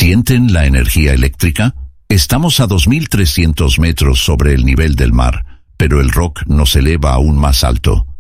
¿Sienten la energía eléctrica? Estamos a 2.300 metros sobre el nivel del mar, pero el rock nos eleva aún más alto.